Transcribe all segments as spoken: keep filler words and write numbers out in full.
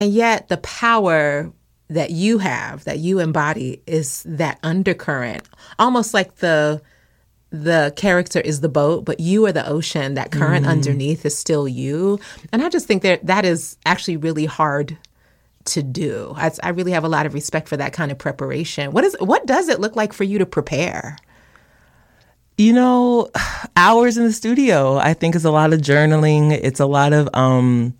And yet the power that you have, that you embody, is that undercurrent, almost like the the character is the boat, but you are the ocean. That current mm. underneath is still you. And I just think that that is actually really hard to do. I, I really have a lot of respect for that kind of preparation. What is what does it look like for you to prepare? You know, hours in the studio, I think, is a lot of journaling. It's a lot of, um,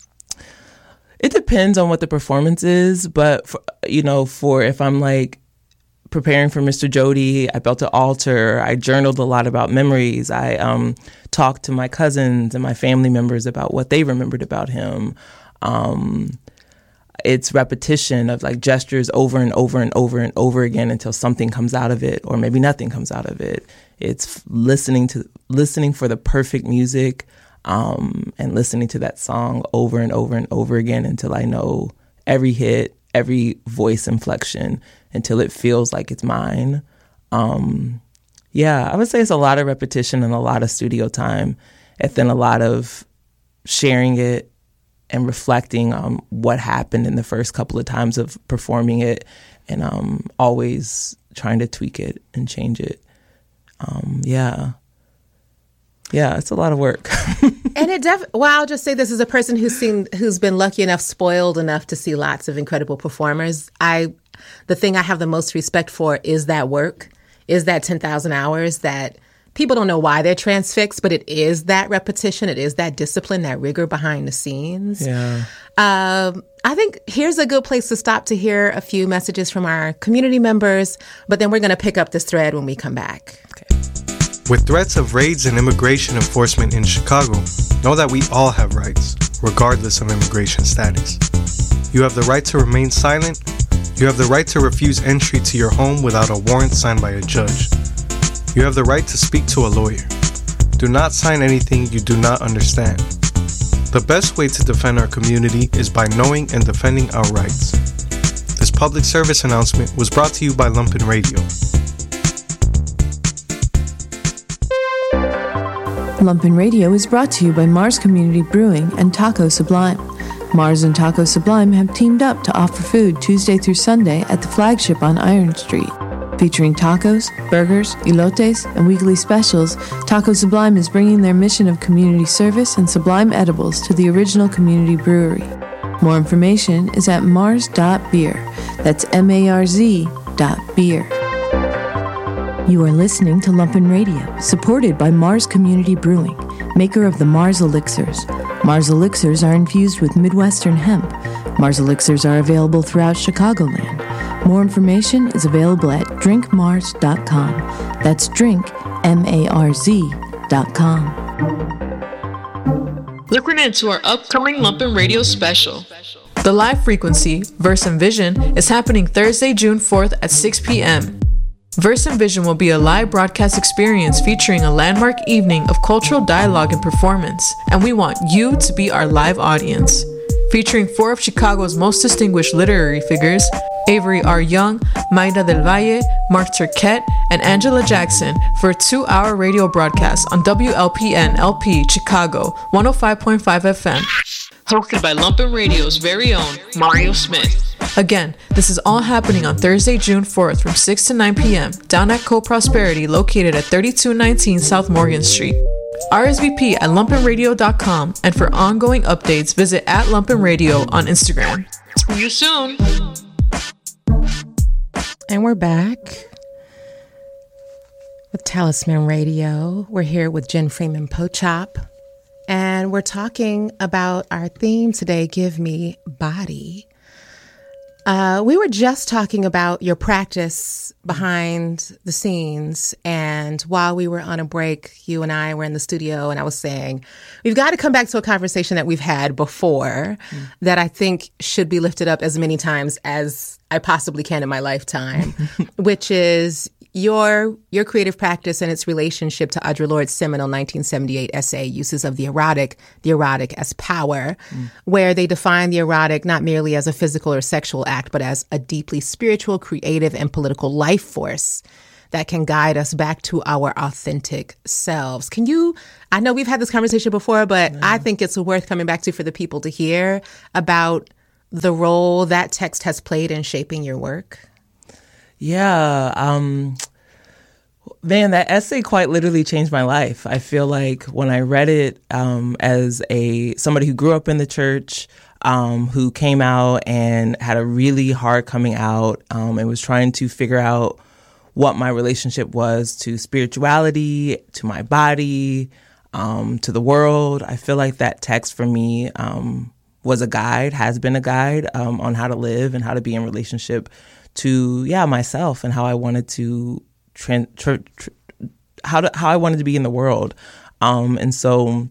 it depends on what the performance is. But, for, you know, for if I'm like preparing for Mister Jody, I built an altar. I journaled a lot about memories. I um, talked to my cousins and my family members about what they remembered about him. Um, it's repetition of like gestures over and over and over and over again until something comes out of it, or maybe nothing comes out of it. It's listening to listening for the perfect music, um, and listening to that song over and over and over again until I know every hit, every voice inflection, until it feels like it's mine. Um, yeah, I would say it's a lot of repetition and a lot of studio time, and then a lot of sharing it and reflecting on what happened in the first couple of times of performing it, and um, always trying to tweak it and change it. Um, yeah. Yeah, it's a lot of work. And it def- well, I'll just say this as a person who's seen, who's been lucky enough, spoiled enough to see lots of incredible performers. I, the thing I have the most respect for is that work, is that ten thousand hours that people don't know why they're transfixed, but it is that repetition. It is that discipline, that rigor behind the scenes. Yeah. Um, I think here's a good place to stop to hear a few messages from our community members, but then we're going to pick up this thread when we come back. Okay. With threats of raids and immigration enforcement in Chicago, know that we all have rights, regardless of immigration status. You have the right to remain silent. You have the right to refuse entry to your home without a warrant signed by a judge. You have the right to speak to a lawyer. Do not sign anything you do not understand. The best way to defend our community is by knowing and defending our rights. This public service announcement was brought to you by Lumpen Radio. Lumpen Radio is brought to you by Mars Community Brewing and Taco Sublime. Mars and Taco Sublime have teamed up to offer food Tuesday through Sunday at the flagship on Iron Street. Featuring tacos, burgers, elotes, and weekly specials, Taco Sublime is bringing their mission of community service and sublime edibles to the original community brewery. More information is at mars dot beer. That's M A R Z dot beer. You are listening to Lumpen Radio, supported by Mars Community Brewing, maker of the Mars Elixirs. Mars Elixirs are infused with Midwestern hemp. Mars Elixirs are available throughout Chicagoland. More information is available at drink mars dot com. That's drink, M A R Z dot com. Listen in to our upcoming Lumpen Radio special. The live frequency, Verse and Vision, is happening Thursday, June fourth at six p.m. Verse and Vision will be a live broadcast experience featuring a landmark evening of cultural dialogue and performance, and we want you to be our live audience. Featuring four of Chicago's most distinguished literary figures, Avery R. Young, Maida del Valle, Mark Turquette, and Angela Jackson, for a two-hour radio broadcast on W L P N L P Chicago one oh five point five F M. Hosted by Lumpen Radio's very own Mario Smith. Again, this is all happening on Thursday, June fourth from six to nine p.m. down at Co-Prosperity, located at thirty-two nineteen South Morgan Street. R S V P at lumpen radio dot com, and for ongoing updates, visit at Lumpen Radio on Instagram. See you soon. And we're back with Talisman Radio. We're here with Jen Freeman Pochop, and we're talking about our theme today, Give Me Body. Uh, we were just talking about your practice behind the scenes, and while we were on a break, you and I were in the studio, and I was saying, we've got to come back to a conversation that we've had before mm. that I think should be lifted up as many times as I possibly can in my lifetime, which is your your creative practice and its relationship to Audre Lorde's seminal nineteen seventy-eight essay, Uses of the Erotic, the Erotic as Power, mm. where they define the erotic not merely as a physical or sexual act, but as a deeply spiritual, creative, and political life force that can guide us back to our authentic selves. Can you, I know we've had this conversation before, but yeah. I think it's worth coming back to for the people to hear about the role that text has played in shaping your work? Yeah. Um, man, that essay quite literally changed my life. I feel like when I read it um, as a somebody who grew up in the church, um, who came out and had a really hard coming out um, and was trying to figure out what my relationship was to spirituality, to my body, um, to the world. I feel like that text for me um, was a guide, has been a guide um, on how to live and how to be in relationship to, yeah, myself and how I wanted to, tra- tra- tra- how to, how I wanted to be in the world. Um, and so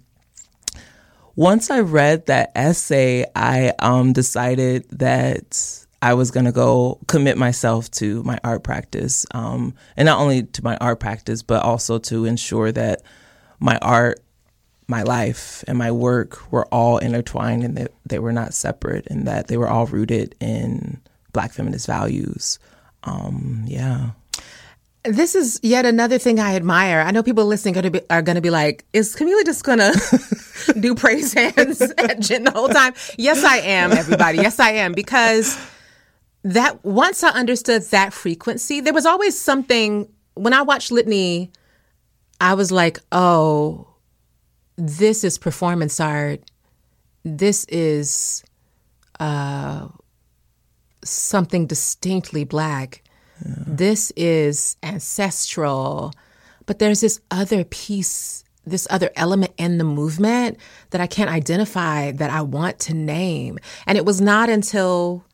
once I read that essay, I um, decided that I was going to go commit myself to my art practice, um, and not only to my art practice, but also to ensure that my art, my life, and my work were all intertwined and that they were not separate and that they were all rooted in Black feminist values. Um, yeah. This is yet another thing I admire. I know people listening are going to be, are going to be like, is Camila just going to do praise hands at Jen the whole time? Yes, I am, everybody. Yes, I am. Because that once I understood that frequency, there was always something, when I watched Litany, I was like, oh, this is performance art. This is uh, something distinctly Black. Yeah. This is ancestral. But there's this other piece, this other element in the movement that I can't identify, that I want to name. And it was not until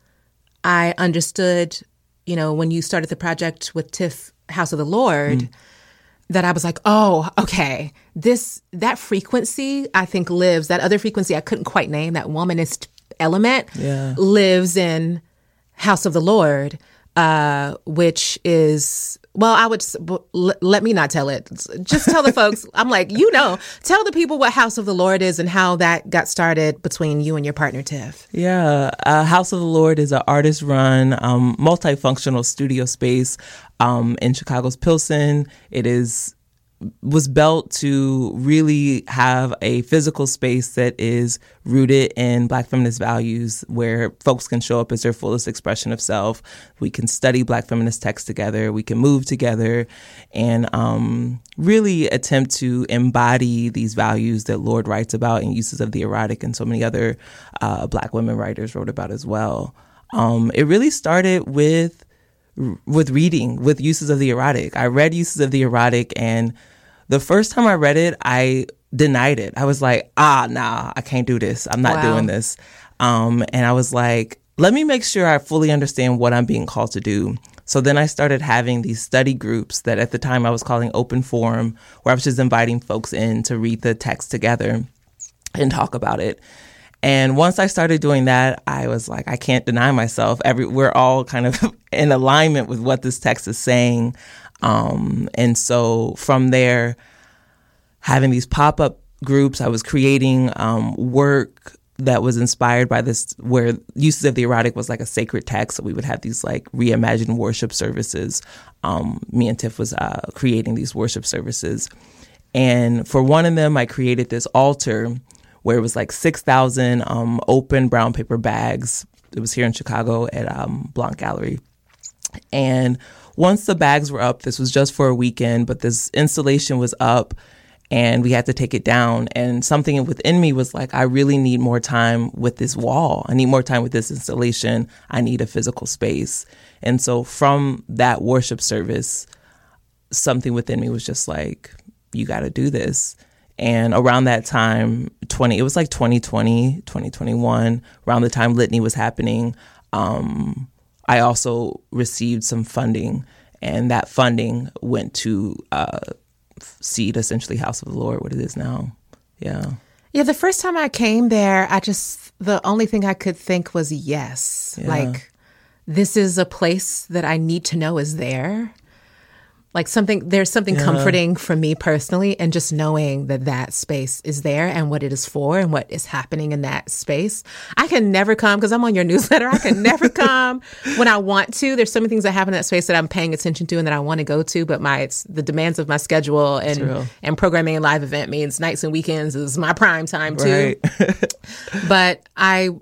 I understood, you know, when you started the project with Tiff House of the Lord, mm. that I was like, oh, okay, this, that frequency, I think lives, that other frequency I couldn't quite name, that womanist element yeah. lives in House of the Lord, uh, which is, well, I would, let me not tell it. Just tell the folks, I'm like, you know, tell the people what House of the Lord is and how that got started between you and your partner, Tiff. Yeah. Uh, House of the Lord is an artist-run, um, multifunctional studio space um, in Chicago's Pilsen. It is was built to really have a physical space that is rooted in Black feminist values, where folks can show up as their fullest expression of self. We can study Black feminist texts together. We can move together and um, really attempt to embody these values that Lorde writes about in Uses of the Erotic, and so many other uh, Black women writers wrote about as well. Um, it really started with with reading, with Uses of the Erotic. I read Uses of the Erotic, and the first time I read it, I denied it. I was like, ah, nah, I can't do this. I'm not wow. doing this. Um, and I was like, let me make sure I fully understand what I'm being called to do. So then I started having these study groups that at the time I was calling Open Forum, where I was just inviting folks in to read the text together and talk about it. And once I started doing that, I was like, I can't deny myself. Every we're all kind of in alignment with what this text is saying. Um, and so from there, having these pop-up groups, I was creating um, work that was inspired by this, where Uses of the Erotic was like a sacred text. So we would have these like reimagined worship services. Um, me and Tiff was uh, creating these worship services. And for one of them, I created this altar where it was like six thousand um, open brown paper bags. It was here in Chicago at um, Blanc Gallery. And once the bags were up, this was just for a weekend, but this installation was up and we had to take it down. And something within me was like, I really need more time with this wall. I need more time with this installation. I need a physical space. And so from that worship service, something within me was just like, you got to do this. And around that time, twenty it was like twenty twenty, twenty twenty-one, around the time Litany was happening, um, I also received some funding, and that funding went to uh, seed essentially House of the Lord, what it is now. Yeah. Yeah, the first time I came there, I just, the only thing I could think was yes. Yeah. Like, this is a place that I need to know is there. Like something, there's something yeah. comforting for me personally, and just knowing that that space is there and what it is for and what is happening in that space. I can never come, because I'm on your newsletter. I can never come when I want to. There's so many things that happen in that space that I'm paying attention to and that I want to go to, but my it's the demands of my schedule and and programming a live event means nights and weekends is my prime time too. Right. But I.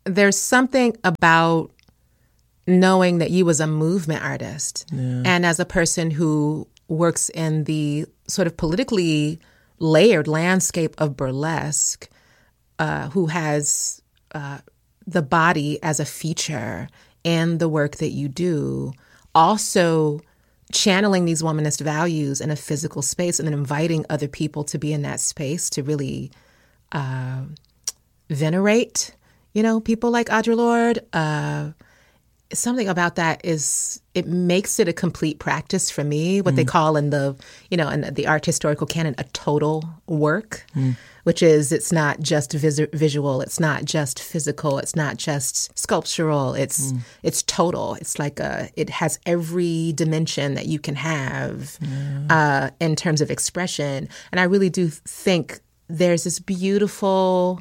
there's something about knowing that you was a movement artist Yeah. and as a person who works in the sort of politically layered landscape of burlesque, uh, who has uh, the body as a feature in the work that you do, also channeling these womanist values in a physical space and then inviting other people to be in that space to really uh, venerate, you know, people like Audre Lorde. Uh, something about that is, it makes it a complete practice for me, what mm. they call in the, you know, in the art historical canon, a total work, mm. which is, it's not just vis- visual, it's not just physical, it's not just sculptural, it's mm. it's total. It's like a, it has every dimension that you can have yeah. uh, in terms of expression. And I really do think there's this beautiful,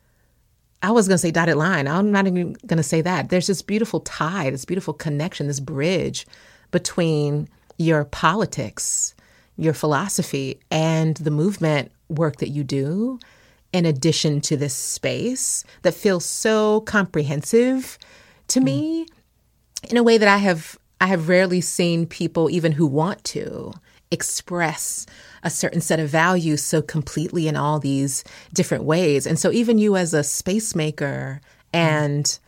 I was going to say dotted line. I'm not even going to say that. There's this beautiful tie, this beautiful connection, this bridge between your politics, your philosophy, and the movement work that you do, in addition to this space that feels so comprehensive to mm. me in a way that I have I have rarely seen people, even who want to, express a certain set of values so completely in all these different ways. And so even you as a space maker and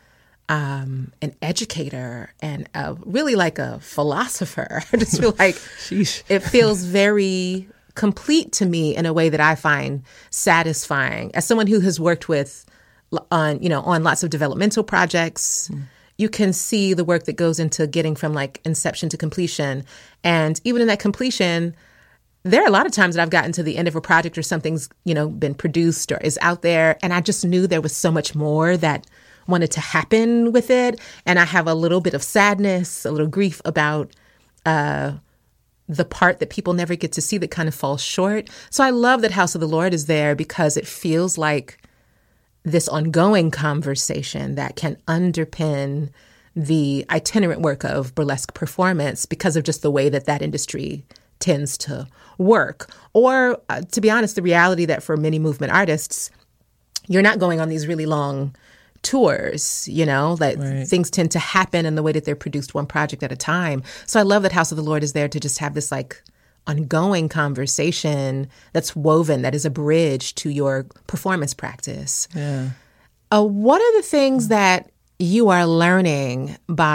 um, an educator and a, really like a philosopher, I just feel like it feels very complete to me in a way that I find satisfying. As someone who has worked with on, you know, on lots of developmental projects, mm. you can see the work that goes into getting from like inception to completion. And even in that completion, there are a lot of times that I've gotten to the end of a project or something's, you know, been produced or is out there. And I just knew there was so much more that wanted to happen with it. And I have a little bit of sadness, a little grief about uh, the part that people never get to see that kind of falls short. So I love that House of the Lord is there because it feels like this ongoing conversation that can underpin the itinerant work of burlesque performance because of just the way that that industry tends to work. Or, uh, to be honest, the reality that for many movement artists, you're not going on these really long tours, you know, that right. things tend to happen in the way that they're produced one project at a time. So I love that House of the Lord is there to just have this like ongoing conversation that's woven, that is a bridge to your performance practice. Yeah. Uh, what are the things that you are learning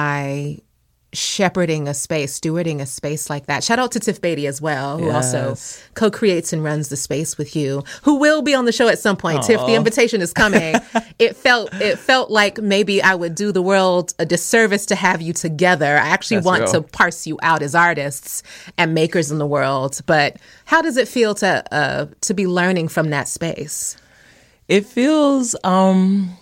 by shepherding a space, stewarding a space like that? Shout out to Tiff Beatty as well, who yes. also co-creates and runs the space with you, who will be on the show at some point. Aww. Tiff, the invitation is coming. it felt it felt like maybe I would do the world a disservice to have you together. I actually That's want real. to parse you out as artists and makers in the world. But how does it feel to uh, to be learning from that space? It feels um,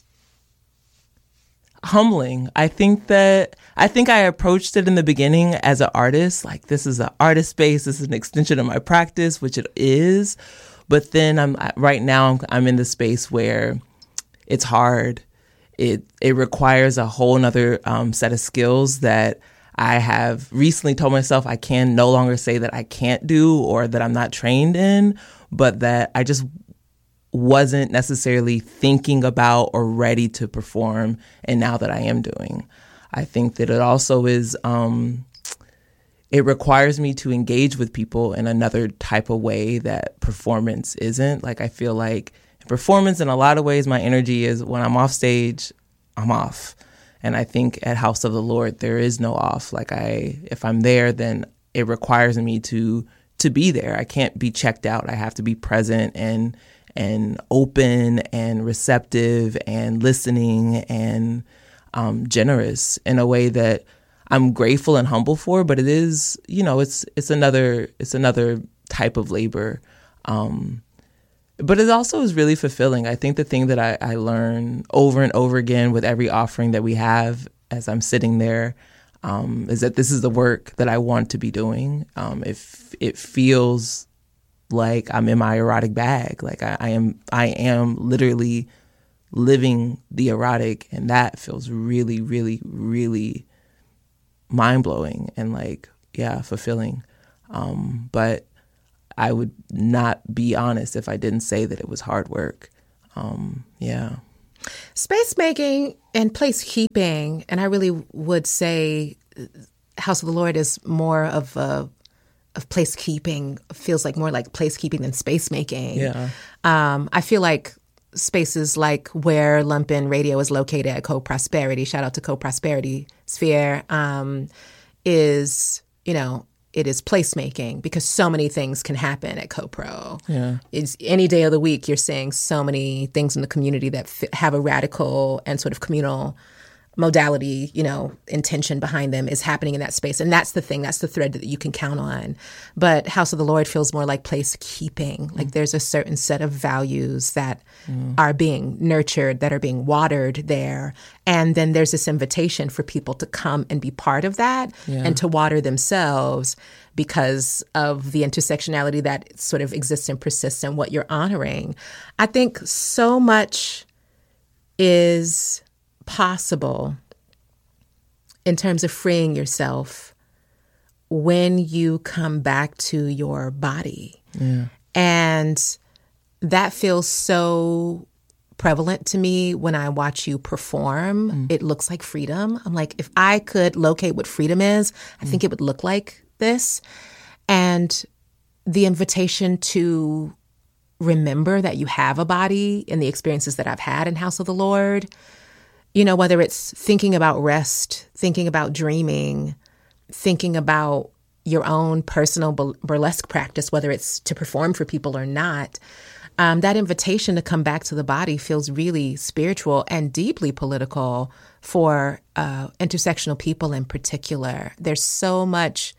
humbling. I think that I think I approached it in the beginning as an artist, like this is an artist space, this is an extension of my practice, which it is. But then I'm right now I'm, I'm in the space where it's hard. It it requires a whole nother um, set of skills that I have recently told myself I can no longer say that I can't do or that I'm not trained in, but that I just wasn't necessarily thinking about or ready to perform, and now that I am doing. I think that it also is, um, it requires me to engage with people in another type of way that performance isn't. Like, I feel like performance, in a lot of ways, my energy is when I'm off stage, I'm off. And I think at House of the Lord, there is no off. Like, I, if I'm there, then it requires me to to be there. I can't be checked out. I have to be present and and open and receptive and listening and um, generous in a way that I'm grateful and humble for. But it is, you know, it's it's another it's another type of labor. Um, but it also is really fulfilling. I think the thing that I, I learn over and over again with every offering that we have as I'm sitting there um, is that this is the work that I want to be doing. Um, if it feels like I'm in my erotic bag, like I, I am, I am literally living the erotic, and that feels really, really, really mind blowing and like, yeah, fulfilling. Um, but I would not be honest if I didn't say that it was hard work. Um, yeah. Space making and placekeeping, and I really would say House of the Lord is more of a of placekeeping, feels like more like placekeeping than space making. Yeah. Um, I feel like spaces like where Lumpen Radio is located at Co-Prosperity, shout out to Co-Prosperity Sphere, um, is, you know, it is placemaking because so many things can happen at CoPro. Yeah. It's any day of the week, you're seeing so many things in the community that f- have a radical and sort of communal modality, you know, intention behind them is happening in that space. And that's the thing, that's the thread that you can count on. But House of the Lord feels more like placekeeping. Like there's a certain set of values that mm. are being nurtured, that are being watered there. And then there's this invitation for people to come and be part of that yeah. and to water themselves because of the intersectionality that sort of exists and persists in what you're honoring. I think so much is possible in terms of freeing yourself when you come back to your body. Yeah. And that feels so prevalent to me when I watch you perform. Mm. It looks like freedom. I'm like, if I could locate what freedom is, I mm. think it would look like this. And the invitation to remember that you have a body and the experiences that I've had in House of the Lord, you know, whether it's thinking about rest, thinking about dreaming, thinking about your own personal burlesque practice, whether it's to perform for people or not, um, that invitation to come back to the body feels really spiritual and deeply political for uh, intersectional people in particular. There's so much,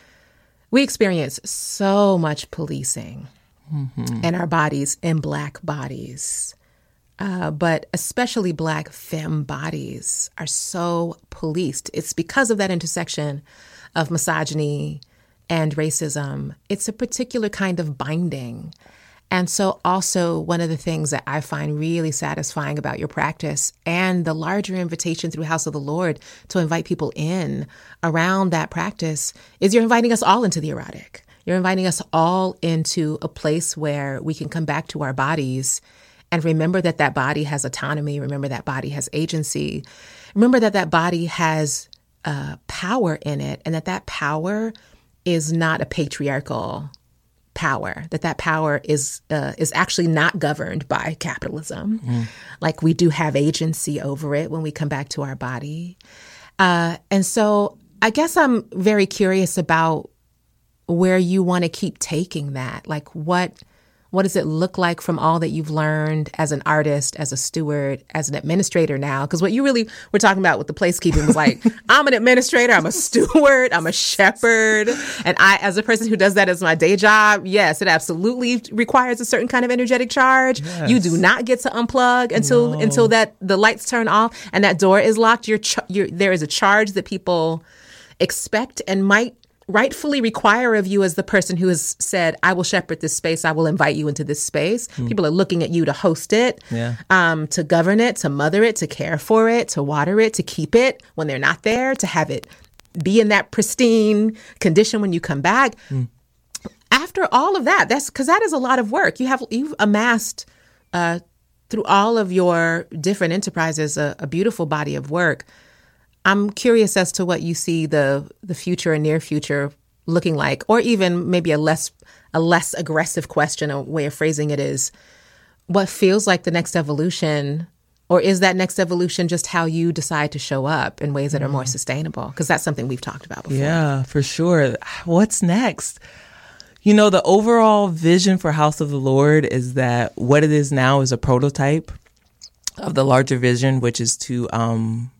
we experience so much policing mm-hmm. in our bodies, in Black bodies. Uh, but especially Black femme bodies are so policed. It's because of that intersection of misogyny and racism. It's a particular kind of binding. And so also one of the things that I find really satisfying about your practice and the larger invitation through House of the Lord to invite people in around that practice is you're inviting us all into the erotic. You're inviting us all into a place where we can come back to our bodies and remember that that body has autonomy. Remember that body has agency. Remember that that body has uh, power in it, and that that power is not a patriarchal power. That that power is uh, is actually not governed by capitalism. Mm. Like we do have agency over it when we come back to our body. Uh, and so I guess I'm very curious about where you want to keep taking that. Like what. What does it look like from all that you've learned as an artist, as a steward, as an administrator now? Because what you really were talking about with the placekeeping was like, I'm an administrator, I'm a steward, I'm a shepherd. And I, as a person who does that as my day job, yes, it absolutely requires a certain kind of energetic charge. Yes. You do not get to unplug until no. until that the lights turn off and that door is locked. You're, ch- you're, there is a charge that people expect and might rightfully require of you as the person who has said, I will shepherd this space, I will invite you into this space. Mm. People are looking at you to host it, yeah. um, to govern it, to mother it, to care for it, to water it, to keep it when they're not there, to have it be in that pristine condition when you come back. Mm. After all of that, that's because that is a lot of work. You have, you've amassed uh, through all of your different enterprises a, a beautiful body of work. I'm curious as to what you see the the future and near future looking like, or even maybe a less a less aggressive question, a way of phrasing it is, what feels like the next evolution, or is that next evolution just how you decide to show up in ways that are more sustainable? Because that's something we've talked about before. Yeah, for sure. What's next? You know, the overall vision for House of the Lord is that what it is now is a prototype of the larger vision, which is to um,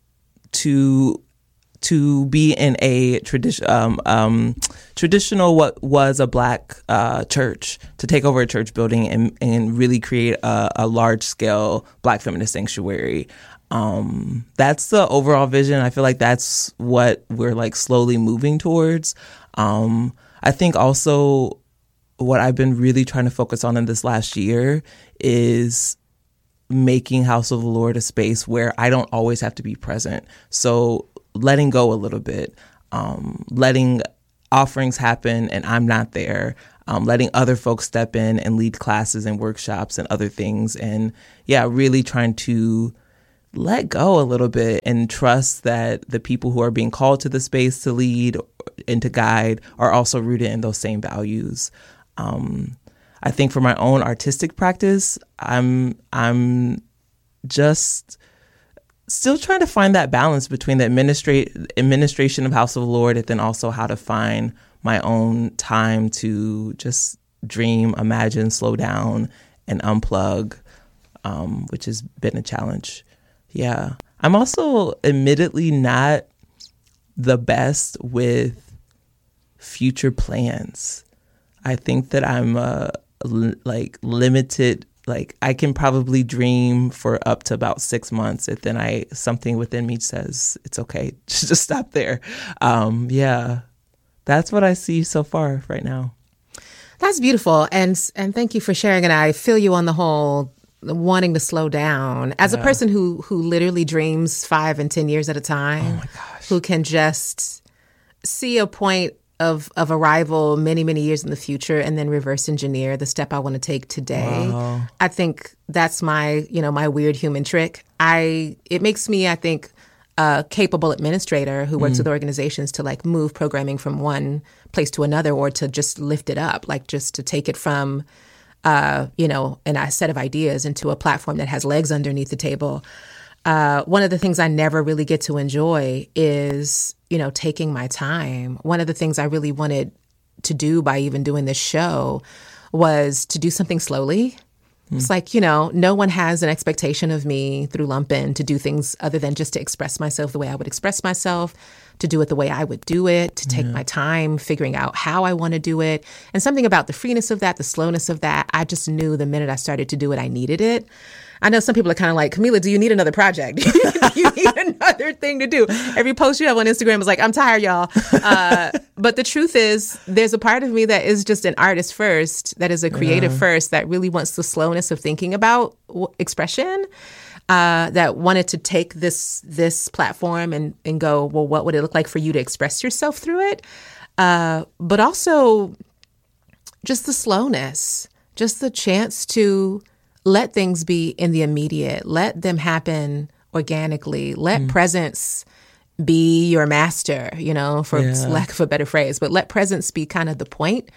to to be in a tradition, um, um, traditional what was a Black uh, church, to take over a church building and, and really create a, a large scale Black feminist sanctuary. Um, that's the overall vision. I feel like that's what we're like slowly moving towards. Um, I think also what I've been really trying to focus on in this last year is making House of the Lord a space where I don't always have to be present. So letting go a little bit, um, letting offerings happen and I'm not there. um, letting other folks step in and lead classes and workshops and other things. And yeah, really trying to let go a little bit and trust that the people who are being called to the space to lead and to guide are also rooted in those same values. Um, I think for my own artistic practice, I'm I'm just still trying to find that balance between the administrate administration of House of the Lord and then also how to find my own time to just dream, imagine, slow down, and unplug, um, which has been a challenge. Yeah. I'm also admittedly not the best with future plans. I think that I'm uh, l- like limited. Like I can probably dream for up to about six months, and then I something within me says it's okay, just stop there. Um, yeah, that's what I see so far right now. That's beautiful, and and thank you for sharing. And I feel you on the whole wanting to slow down. As yeah. a person who who literally dreams five and ten years at a time, oh my gosh, who can just see a point of of arrival many, many years in the future and then reverse engineer the step I want to take today. Wow. I think that's my, you know, my weird human trick. I it makes me, I think, a capable administrator who works mm. with organizations to like move programming from one place to another or to just lift it up, like just to take it from, uh, you know, an, a set of ideas into a platform that has legs underneath the table. Uh, one of the things I never really get to enjoy is, you know, taking my time. One of the things I really wanted to do by even doing this show was to do something slowly. Mm. It's like, you know, no one has an expectation of me through Lumpen to do things other than just to express myself the way I would express myself, to do it the way I would do it, to take yeah. my time figuring out how I want to do it. And something about the freeness of that, the slowness of that, I just knew the minute I started to do it, I needed it. I know some people are kind of like, Camila, do you need another project? You need another thing to do. Every post you have on Instagram is like, I'm tired, y'all. Uh, but the truth is, there's a part of me that is just an artist first, that is a creative yeah. first, that really wants the slowness of thinking about w- expression, uh, that wanted to take this this platform and, and go, well, what would it look like for you to express yourself through it? Uh, but also just the slowness, just the chance to let things be in the immediate. Let them happen organically. Let mm. presence be your master, you know, for yeah. lack of a better phrase. But let presence be kind of the point.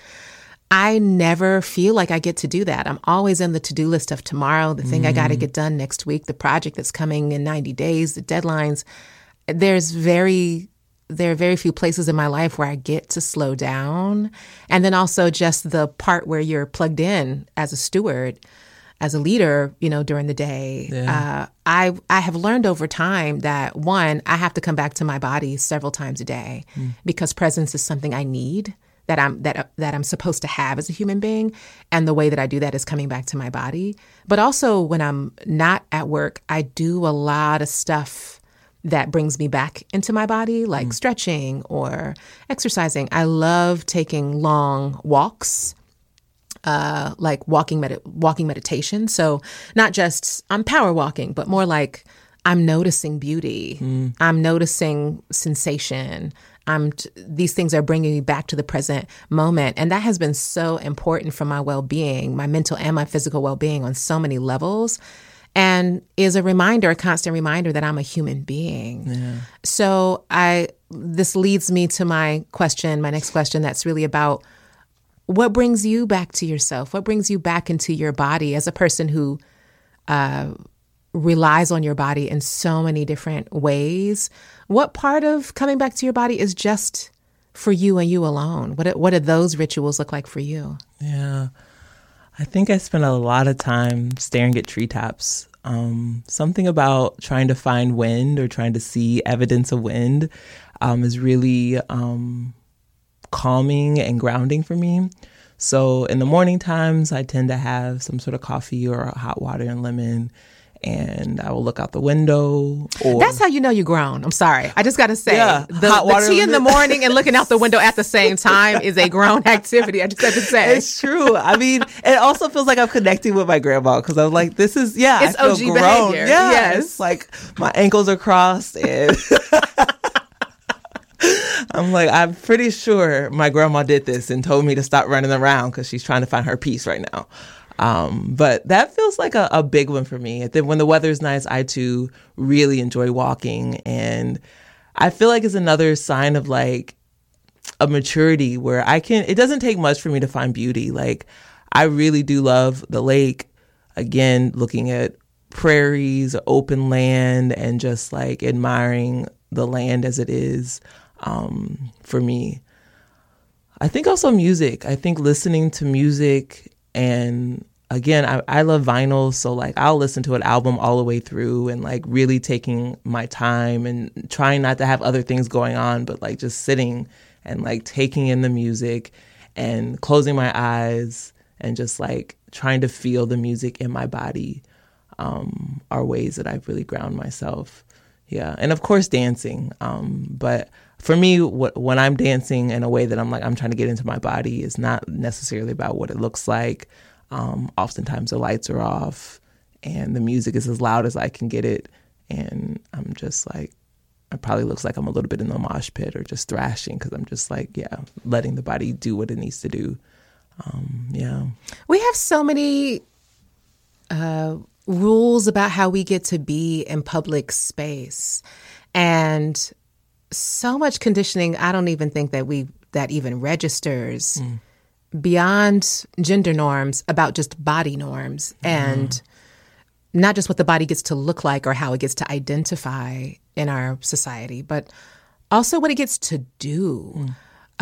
I never feel like I get to do that. I'm always in the to-do list of tomorrow, the thing mm. I got to get done next week, the project that's coming in ninety days, the deadlines. There's very... There are very few places in my life where I get to slow down. And then also just the part where you're plugged in as a steward, as a leader, you know, during the day. Yeah. Uh, I I have learned over time that, one, I have to come back to my body several times a day mm. because presence is something I need, that I'm that that I'm supposed to have as a human being. And the way that I do that is coming back to my body. But also when I'm not at work, I do a lot of stuff that brings me back into my body, like mm. stretching or exercising. I love taking long walks. Uh, like walking med- walking meditation. So not just I'm power walking, but more like I'm noticing beauty. Mm. I'm noticing sensation. I'm t- these things are bringing me back to the present moment. And that has been so important for my well-being, my mental and my physical well-being on so many levels. And is a reminder, a constant reminder that I'm a human being. Yeah. So I this leads me to my question, my next question that's really about what brings you back to yourself? What brings you back into your body as a person who uh, relies on your body in so many different ways? What part of coming back to your body is just for you and you alone? What what do those rituals look like for you? Yeah, I think I spend a lot of time staring at treetops. Um, something about trying to find wind or trying to see evidence of wind um, is really... Um, calming and grounding for me. So in the morning times, I tend to have some sort of coffee or hot water and lemon, and I will look out the window. Or that's how you know you're grown. I'm sorry. I just got to say, yeah, the, hot water the tea in the morning and looking out the window at the same time is a grown activity. I just have to say. It's true. I mean, it also feels like I'm connecting with my grandma because I'm like, this is, yeah, it's I feel O G grown. behavior. Yeah, yes. It's like my ankles are crossed and... I'm like, I'm pretty sure my grandma did this and told me to stop running around because she's trying to find her peace right now. Um, but that feels like a, a big one for me. Then when the weather's nice, I too really enjoy walking. And I feel like it's another sign of like a maturity where I can, it doesn't take much for me to find beauty. Like I really do love the lake. Again, looking at prairies, open land, and just like admiring the land as it is um, for me. I think also music. I think listening to music, and again, I, I love vinyl, so like I'll listen to an album all the way through and like really taking my time and trying not to have other things going on, but like just sitting and like taking in the music and closing my eyes and just like trying to feel the music in my body um, are ways that I've really ground myself. Yeah. And of course, dancing. Um, but for me, wh- when I'm dancing in a way that I'm like, I'm trying to get into my body, is not necessarily about what it looks like. Um, oftentimes the lights are off and the music is as loud as I can get it. And I'm just like, it probably looks like I'm a little bit in the mosh pit or just thrashing because I'm just like, yeah, letting the body do what it needs to do. Um, yeah. We have so many uh, rules about how we get to be in public space, and so much conditioning. I don't even think that we that even registers mm. beyond gender norms about just body norms mm. and not just what the body gets to look like or how it gets to identify in our society, but also what it gets to do. Mm.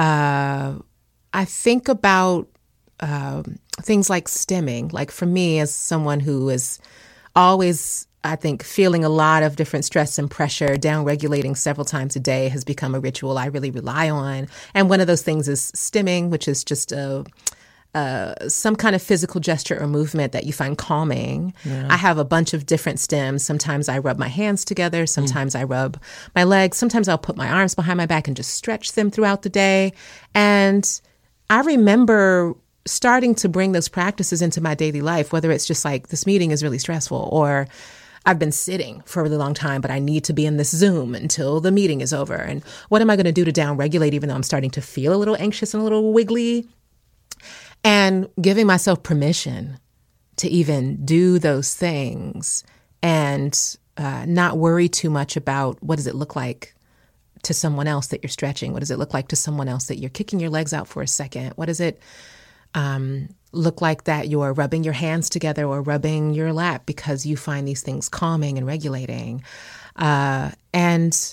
Uh, I think about Um, things like stimming. Like for me, as someone who is always, I think, feeling a lot of different stress and pressure, down-regulating several times a day has become a ritual I really rely on. And one of those things is stimming, which is just a, uh, some kind of physical gesture or movement that you find calming. Yeah. I have a bunch of different stims. Sometimes I rub my hands together. Sometimes mm. I rub my legs. Sometimes I'll put my arms behind my back and just stretch them throughout the day. And I remember starting to bring those practices into my daily life, whether it's just like this meeting is really stressful or I've been sitting for a really long time, but I need to be in this Zoom until the meeting is over. And what am I going to do to down regulate, even though I'm starting to feel a little anxious and a little wiggly? And giving myself permission to even do those things and uh, not worry too much about what does it look like to someone else that you're stretching? What does it look like to someone else that you're kicking your legs out for a second? What does it Um, look like that you're rubbing your hands together or rubbing your lap because you find these things calming and regulating? Uh, and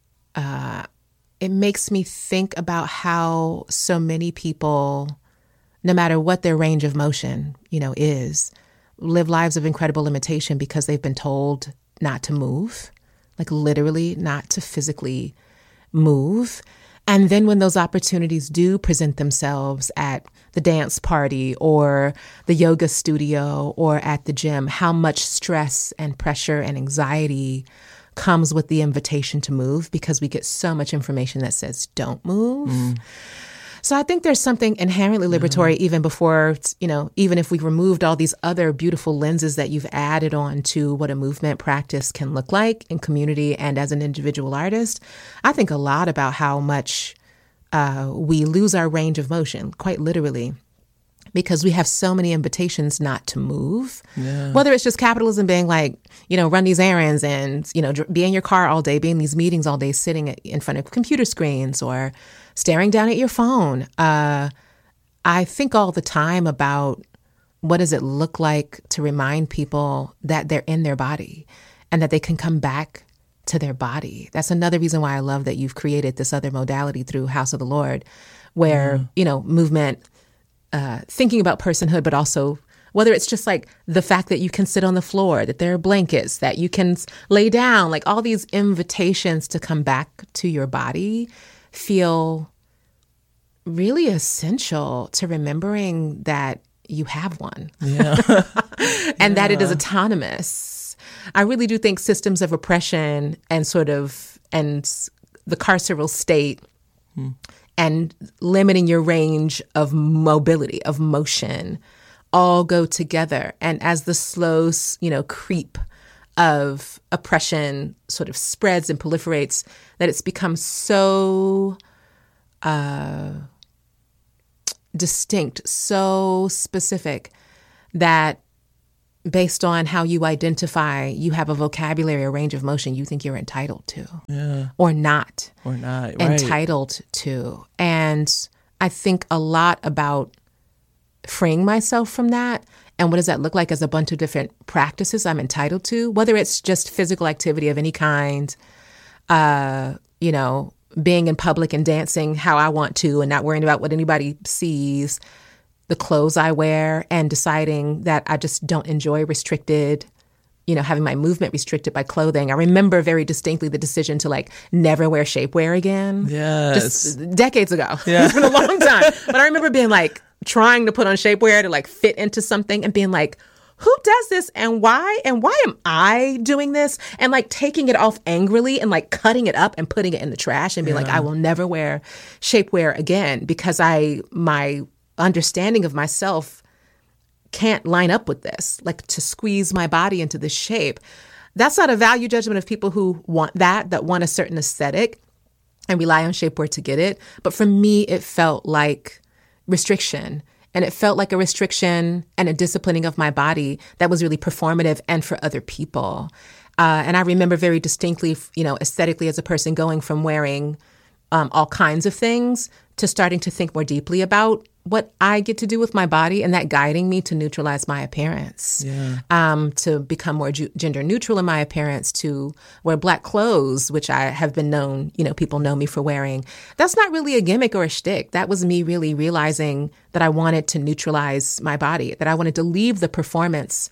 uh, it makes me think about how so many people, no matter what their range of motion, you know, is, live lives of incredible limitation because they've been told not to move, like literally not to physically move. And then when those opportunities do present themselves at the dance party or the yoga studio or at the gym, how much stress and pressure and anxiety comes with the invitation to move because we get so much information that says don't move. Mm. So I think there's something inherently liberatory mm. even before, you know, even if we removed all these other beautiful lenses that you've added on to what a movement practice can look like in community and as an individual artist. I think a lot about how much uh, we lose our range of motion, quite literally, because we have so many invitations not to move, yeah. whether it's just capitalism being like, you know, run these errands and, you know, be in your car all day, be in these meetings all day, sitting in front of computer screens or staring down at your phone. Uh, I think all the time about what does it look like to remind people that they're in their body and that they can come back to their body. That's another reason why I love that you've created this other modality through House of the Lord, where, mm. you know, movement, uh, thinking about personhood, but also whether it's just like the fact that you can sit on the floor, that there are blankets, that you can lay down, like all these invitations to come back to your body feel really essential to remembering that you have one. Yeah. and yeah. that it is autonomous. I really do think systems of oppression and sort of, and the carceral state hmm. and limiting your range of mobility, of motion, all go together. And as the slow, you know, creep of oppression sort of spreads and proliferates, that it's become so uh, distinct, so specific that based on how you identify, you have a vocabulary, a range of motion you think you're entitled to, yeah, or not, or not right. entitled to. And I think a lot about freeing myself from that. And what does that look like as a bunch of different practices I'm entitled to, whether it's just physical activity of any kind, uh, you know, being in public and dancing how I want to and not worrying about what anybody sees, the clothes I wear, and deciding that I just don't enjoy restricted, you know, having my movement restricted by clothing. I remember very distinctly the decision to like never wear shapewear again. Yes. Just decades ago. Yeah. It's been a long time. But I remember being like, trying to put on shapewear to like fit into something and being like, who does this and why? And why am I doing this? And like taking it off angrily and like cutting it up and putting it in the trash and being yeah. like, I will never wear shapewear again because I, my understanding of myself can't line up with this, like to squeeze my body into this shape. That's not a value judgment of people who want that, that want a certain aesthetic and rely on shapewear to get it. But for me, it felt like restriction. And it felt like a restriction and a disciplining of my body that was really performative and for other people. Uh, and I remember very distinctly, you know, aesthetically as a person going from wearing um, all kinds of things to starting to think more deeply about what I get to do with my body, and that guiding me to neutralize my appearance, yeah. um, to become more ju- gender neutral in my appearance, to wear black clothes, which I have been known, you know, people know me for wearing. That's not really a gimmick or a shtick. That was me really realizing that I wanted to neutralize my body, that I wanted to leave the performance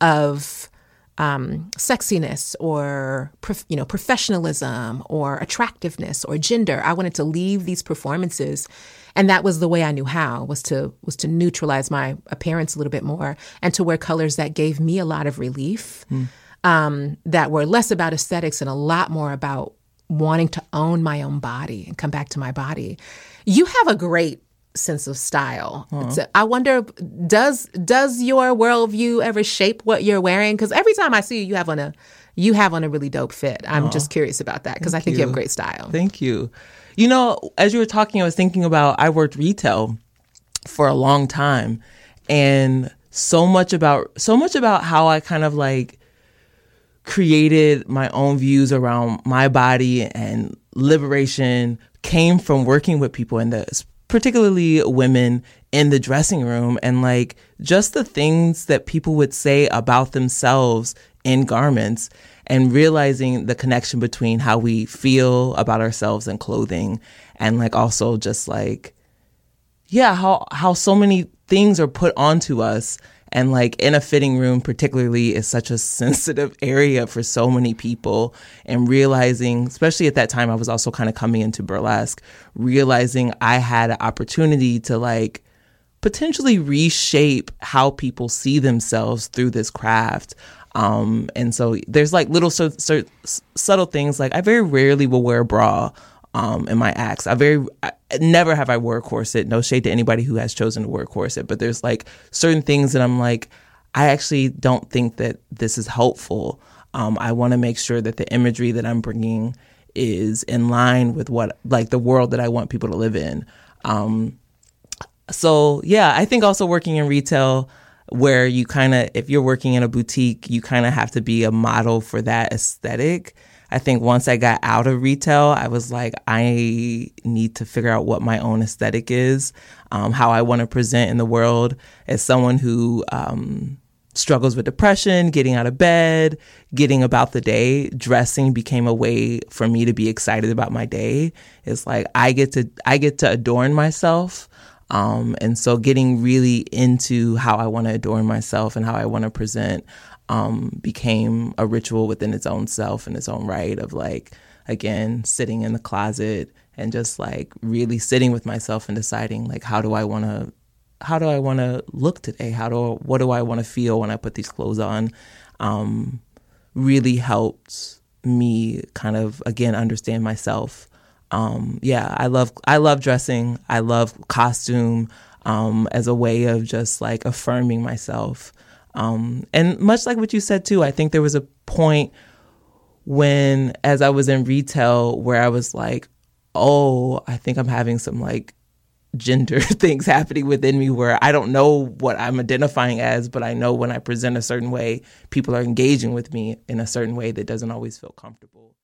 of um, sexiness or, prof- you know, professionalism or attractiveness or gender. I wanted to leave these performances. And that was the way I knew how, was to was to neutralize my appearance a little bit more and to wear colors that gave me a lot of relief, mm. um, that were less about aesthetics and a lot more about wanting to own my own body and come back to my body. You have a great sense of style. It's a, I wonder, does does your worldview ever shape what you're wearing? Because every time I see you, you have on a you have on a really dope fit. I'm Aww. just curious about that because I think you. you have great style. Thank you. You know, as you were talking, I was thinking about, I worked retail for a long time, and so much about, so much about how I kind of like created my own views around my body and liberation came from working with people in the, particularly women in the dressing room, and like just the things that people would say about themselves in garments, and realizing the connection between how we feel about ourselves and clothing, and like also just like, yeah, how how so many things are put onto us. And like in a fitting room particularly is such a sensitive area for so many people. And realizing, especially at that time, I was also kind of coming into burlesque, realizing I had an opportunity to like potentially reshape how people see themselves through this craft. Um, and so there's like little so, so, subtle things, like I very rarely will wear a bra um, in my acts. I very I, never have I wore a corset. No shade to anybody who has chosen to wear a corset, but there's like certain things that I'm like, I actually don't think that this is helpful. Um, I want to make sure that the imagery that I'm bringing is in line with what, like the world that I want people to live in. Um, so yeah, I think also working in retail, where you kind of, if you're working in a boutique, you kind of have to be a model for that aesthetic. I think once I got out of retail, I was like, I need to figure out what my own aesthetic is, um, how I want to present in the world as someone who um, struggles with depression, getting out of bed, getting about the day. Dressing became a way for me to be excited about my day. It's like I get to I get to adorn myself. Um, and so getting really into how I want to adorn myself and how I want to present um, became a ritual within its own self and its own right, of like, again, sitting in the closet and just like really sitting with myself and deciding like, how do I want to, how do I want to look today? How do, what do I want to feel when I put these clothes on? Um, really helped me kind of, again, understand myself. Um, yeah, I love I love dressing. I love costume um, as a way of just like affirming myself. Um, and much like what you said too, I think there was a point when, as I was in retail, where I was like, oh, I think I'm having some like gender things happening within me where I don't know what I'm identifying as, but I know when I present a certain way, people are engaging with me in a certain way that doesn't always feel comfortable.